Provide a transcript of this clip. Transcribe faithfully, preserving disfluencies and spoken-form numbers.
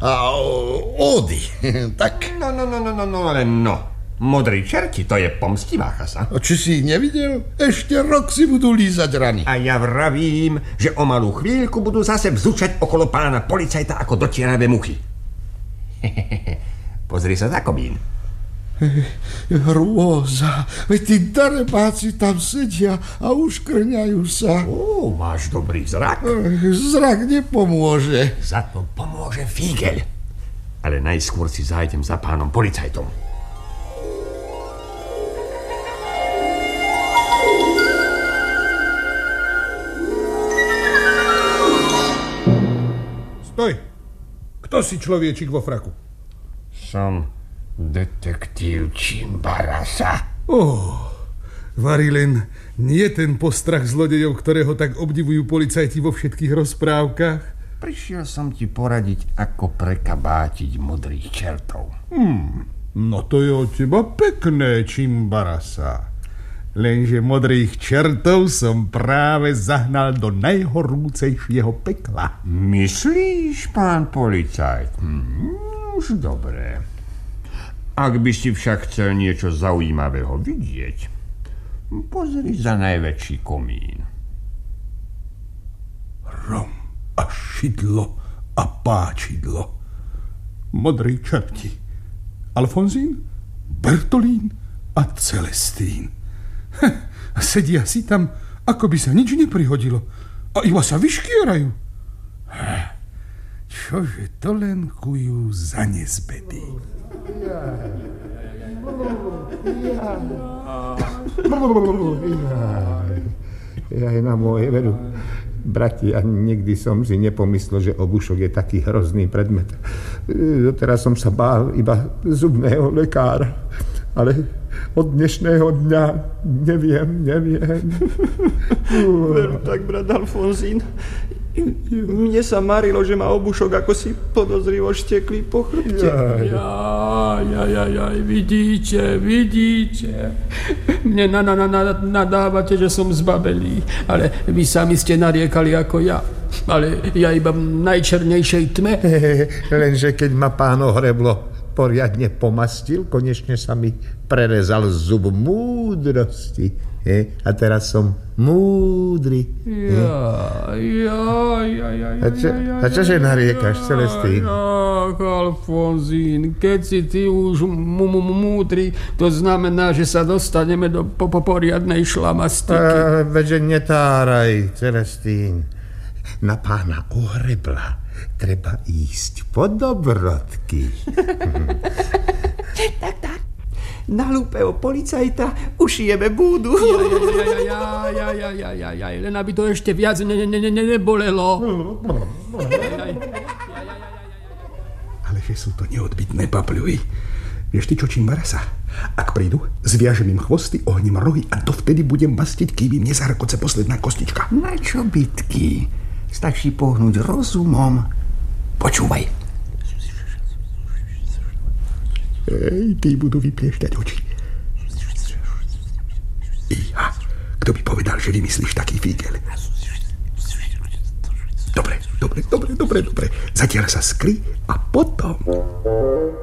A Ódy, tak... No, no, no, no, no, no, ale no. Modrí čerti, to je pomstivá chasa. A či si ich nevidel? Ešte rok si budú lízať rany. A ja vravím, že o malú chvíľku budú zase vzúčať okolo pána policajta ako dotieravé muchy. Pozri sa za komín. Hrôza, veď tí darebáci tam sedia a uškrňajú sa. Ó, máš dobrý zrak. Zrak nepomôže. Za to pomôže fígeľ. Ale najskôr si zájdem za pánom policajtom. Stoj! Kto si človečik vo fraku? Som detektív Čimbarasa. Oh, Varilin, nie ten postrach zlodejov, ktorého tak obdivujú policajti vo všetkých rozprávkach? Prišiel som ti poradiť, ako prekabátiť modrých čertov. Hmm, no to je od teba pekné, Čimbarasa. Lenže modrých čertov som práve zahnal do najhorúcejšieho pekla. Myslíš, pán policajt? Hmm, už dobre. Ak by si však chcel niečo zaujímavého vidieť, pozri za najväčší komín. Rom a šidlo a páčidlo. Modrí čerti. Alfonzín, Bertolín a Celestín. Hm, sedia si tam, ako by sa nič neprihodilo. A iba sa vyškierajú. Čože to len kujú za nezbedy. Jaj na moje veru. Brati, a nikdy som si nepomyslel, že obušok je taký hrozný predmet. Doteraz som sa bál iba zubného lekára. Ale od dnešného dňa neviem, neviem. Veru tak, brat Alfonzín. Mne sa marilo, že má obušok ako si podozrivo štekli po chrbte. Jaj, jaj, jaj, vidíte, vidíte. Mne na, na, na, nadávate, že som zbabelý, ale vy sami ste nariekali ako ja. Ale ja iba v najčernejšej tme. Lenže keď ma pán Ohreblo poriadne pomastil, konečne sa mi prerezal zub múdrosti. He? A teraz som múdry. Ja, ja, ja, ja, ja, a, čo, ja, a čože nariekaš, Celestín? Ach, Alfonzín, keď si ty už múdry, to znamená, že sa dostaneme do po, po poriadnej šlamastiky. A, veďže netáraj, Celestín. Na pána Ohrebla treba ísť po dobrodky. Tak, tak. Na hlúpeho policajta ušijeme búdu. Ja, ja, ja, ja, ja, ja, ja, len aby to ešte viac ne, ne, ne, nebolelo. Ale že sú to neodbytné papľuhy. Vieš ty čo, Čimbarasa? Ak prídu, zviažem im chvosty, ohním rohy a dovtedy budem bastiť, kým im nezarkoce posledná kostička. Na čo bitky? Stačí pohnúť rozumom. Počúvaj. Ej, tí budú vypliešťať oči. Iha, kto by povedal, že vymyslíš taký fígel? Dobre, dobre, dobre, dobre, dobre. Zatiaľ sa skry a potom...